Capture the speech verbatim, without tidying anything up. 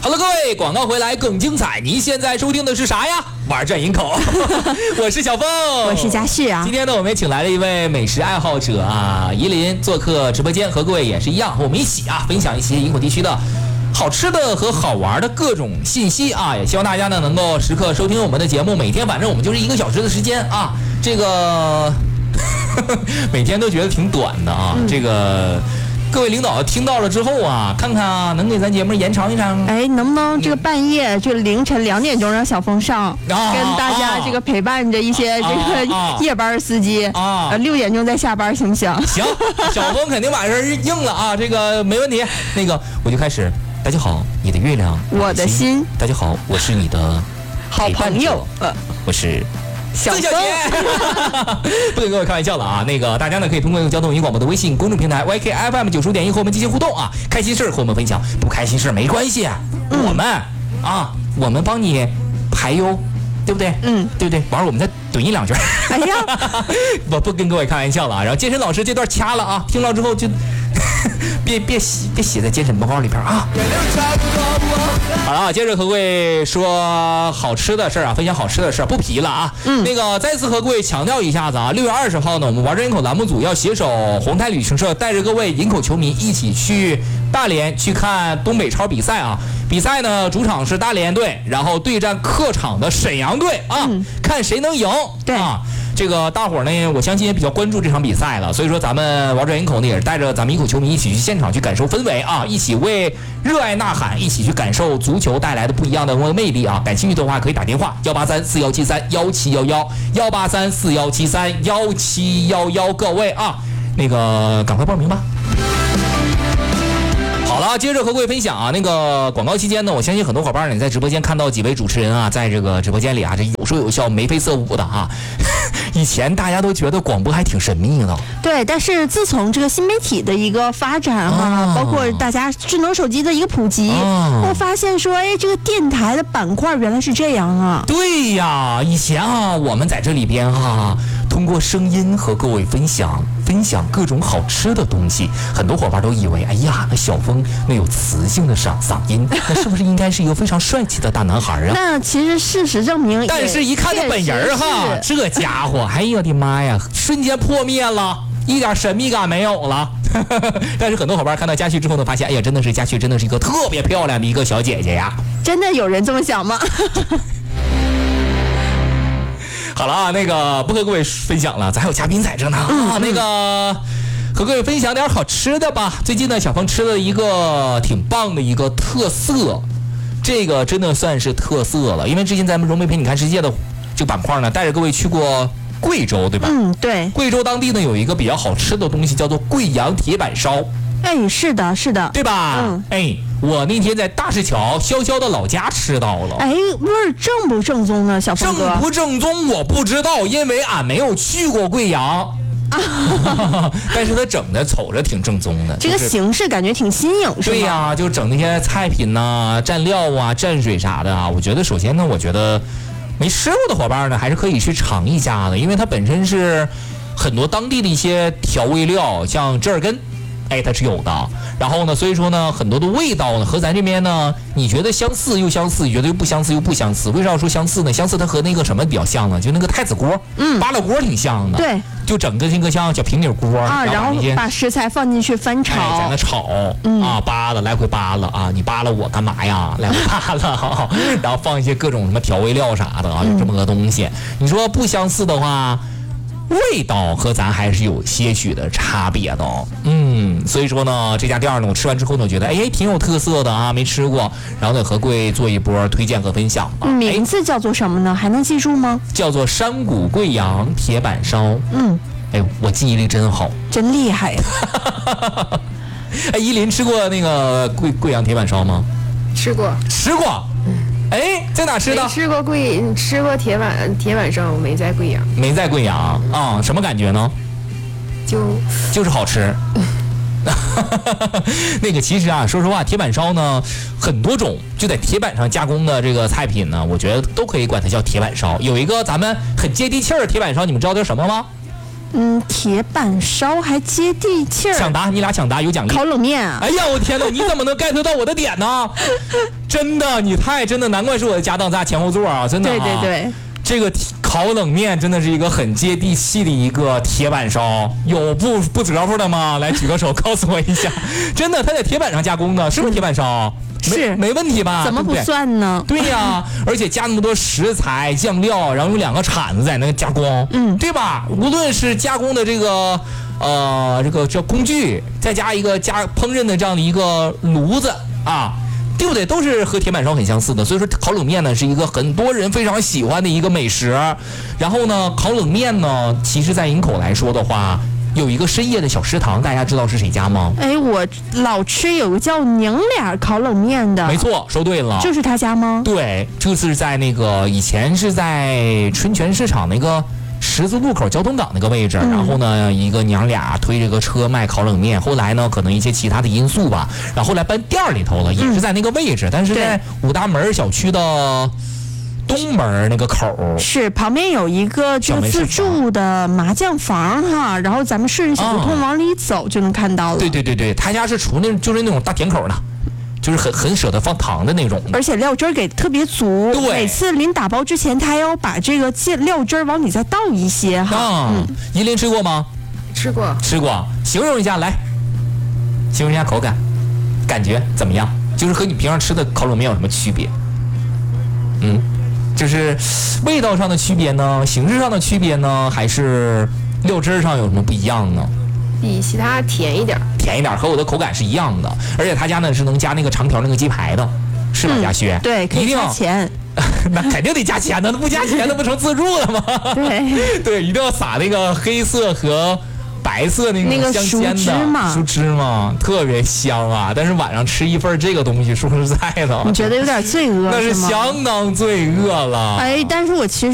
Hello， 各位，广告回来更精彩。您现在收听的是啥呀？玩转营口，我是小凤， 我是佳旭啊。 今天呢，我们也请来了一位美食爱好者啊，夷林做客直播间，和各位也是一样，和我们一起啊，分享一些营口地区的好吃的和好玩的各种信息啊。也希望大家呢能够时刻收听我们的节目，每天反正我们就是一个小时的时间啊，这个每天都觉得挺短的啊，嗯、这个。各位领导听到了之后啊，看看啊，能给咱节目延长一长？ 哎，能不能这个半夜就凌晨两点钟让小峰上，啊、跟大家这个陪伴着一些这个夜班司机啊，六、啊、点钟再下班行不行？ 行，小峰肯定把人应了啊，这个没问题。那个我就开始，大家好，你的月亮， 我的心。 大家好，我是你的好朋友，呃， 我是。 小峰， 不跟各位开玩笑了啊！那个大家呢可以通过交通语音广播的微信公众平台 Y K F M 九十五点一和我们进行互动啊，开心事和我们分享，不开心事没关系，嗯、我们啊我们帮你排忧，对不对？嗯，对不对？完了我们再怼你两句。哎呀，我不跟各位开玩笑了啊！然后健身老师这段掐了啊，听到之后就别别写别写在健身报告里边啊。好了，接着和各位说好吃的事儿啊，分享好吃的事儿，不皮了啊。嗯，那个再次和各位强调一下子啊，六月二十号呢，我们玩转营口栏目组要携手宏泰旅行社，带着各位营口球迷一起去大连去看东北超比赛啊。比赛呢，主场是大连队，然后对战客场的沈阳队啊，嗯、看谁能赢。 对啊。这个大伙儿呢，我相信也比较关注这场比赛了，所以说咱们玩转营口呢，也是带着咱们营口球迷一起去现场去感受氛围啊，一起为热爱呐喊，一起去感受足球带来的不一样的魅力啊！感兴趣的话可以打电话幺八三四幺七三幺七幺幺幺八三四幺七三幺七幺幺，各位啊，那个赶快报名吧。好了，接着和各位分享啊，那个广告期间呢，我相信很多伙伴你在直播间看到几位主持人啊，在这个直播间里啊，这有说有笑，眉飞色舞的啊。以前大家都觉得广播还挺神秘的， 对，但是自从这个新媒体的一个发展哈、啊，包括大家智能手机的一个普及，我、啊、发现说，哎，这个电台的板块原来是这样啊。 对呀，以前啊，我们在这里边啊，通过声音和各位分享分享各种好吃的东西，很多伙伴都以为，哎呀，那小峰那有磁性的嗓嗓音，那是不是应该是一个非常帅气的大男孩啊？ 那其实事实证明， 但是一看他本人哈，这家伙，哎呦我的妈呀，瞬间破灭了，一点神秘感没有了。但是很多伙伴看到佳旭之后呢，发现，哎呀，真的是佳旭，真的是一个特别漂亮的一个小姐姐呀。 真的有人这么想吗？ 好了啊，那个不和各位分享了，咱还有嘉宾在这呢啊。那个和各位分享点好吃的吧。最近呢，小峰吃了一个挺棒的一个特色，这个真的算是特色了，因为之前咱们融媒陪你看世界的这个板块呢，带着各位去过贵州，对吧？ 嗯，对。 贵州当地呢有一个比较好吃的东西，叫做贵阳铁板烧。 哎，是的，是的， 对吧？嗯，哎，我那天在大石桥潇潇的老家吃到了。 哎，味儿正不正宗呢，小峰哥？ 正不正宗我不知道，因为俺没有去过贵阳。但是它整的瞅着挺正宗的， 这个形式感觉挺新颖，是吧？ 对呀、啊，就整那些菜品呐、啊、蘸料啊、蘸水啥的啊。我觉得首先呢，我觉得没吃过的伙伴呢，还是可以去尝一下的，因为它本身是很多当地的一些调味料，像折耳根。哎，它是有的，然后呢，所以说呢，很多的味道呢和咱这边呢，你觉得相似又相似，你觉得又不相似又不相似。为啥要说相似呢？相似它和那个什么比较像呢？就那个太子锅，嗯，扒拉锅挺像的。 对， 就整个这个像小平底锅啊，然后把食材放进去翻炒， 哎、在那炒、嗯、啊，扒拉来回扒拉啊，你扒拉我干嘛呀？来回扒拉、啊，然后放一些各种什么调味料啥的啊，有这么个东西。嗯、你说不相似的话。味道和咱还是有些许的差别的，嗯，所以说呢，这家店呢，我吃完之后呢，我觉得哎，挺有特色的啊，没吃过，然后呢，和各位做一波推荐和分享吧。 名字叫做什么呢？还能记住吗？ 叫做山谷贵阳铁板烧。嗯，哎，我记忆力真好， 真厉害呀！ 哎，依林吃过那个贵贵阳铁板烧吗？ 吃过， 吃过。哎，在哪吃的？ 没吃过贵，吃过铁板铁板烧，没在贵阳。 没在贵阳啊、嗯？什么感觉呢？ 就就是好吃。那个其实啊，说实话，铁板烧呢很多种，就在铁板上加工的这个菜品呢，我觉得都可以管它叫铁板烧。有一个咱们很接地气儿的铁板烧，你们知道叫什么吗？ 嗯，铁板烧还接地气儿。 抢答，你俩抢答有奖励。 烤冷面啊！ 哎呀，我天哪，你怎么能 get 到我的点呢？ 真的，你太真的，难怪是我的家当，咱俩前后座啊，真的、啊。 对对对， 这个烤冷面真的是一个很接地气的一个铁板烧，有不不折乎的吗？来举个手告诉我一下。真的，它在铁板上加工的，是不是铁板烧？ 是没没问题吧？ 怎么不算呢？ 对呀、啊，而且加那么多食材酱料，然后有两个铲子在那加工， 嗯， 对吧？无论是加工的这个呃这个叫工具，再加一个加烹饪的这样的一个炉子啊，对不对？都是和铁板烧很相似的。所以说烤冷面呢是一个很多人非常喜欢的一个美食。然后呢，烤冷面呢，其实在营口来说的话，有一个深夜的小食堂，大家知道是谁家吗？ 哎，我老吃有个叫宁脸烤冷面的， 没错，说对了， 就是他家吗？ 对，就是在那个以前是在春泉市场那个十字路口交通港那个位置，嗯、然后呢，一个娘俩推这个车卖烤冷面，后来呢，可能一些其他的因素吧，然后后来搬店里头了，也是在那个位置，嗯、但是在五大门小区的东门那个口， 是旁边有一个这个自助的麻将房哈，然后咱们顺着小胡同往里走就能看到了。 对对对对，他家是出那就是那种大甜口的。就是很很舍得放糖的那种， 而且料汁儿给特别足。 对， 每次临打包之前，他还要把这个料汁儿往里再倒一些哈。 啊、嗯，依林吃过吗？ 吃过， 吃过。形容一下，来，形容一下口感，感觉怎么样？就是和你平常吃的烤冷面有什么区别？嗯，就是味道上的区别呢，形式上的区别呢，还是料汁儿上有什么不一样呢？ 比其他甜一点， 甜一点，和我的口感是一样的。而且他家呢是能加那个长条那个鸡排的，是吧，佳轩、 嗯？对，可以加钱。 那肯定得加钱的，那不加钱那不成自助了吗？ 对对，一定要撒那个黑色和白色那个香煎的酥芝麻，特别香啊！但是晚上吃一份这个东西，说实在的， 你觉得有点罪恶？ 那是相当罪恶了。 哎，但是我其实。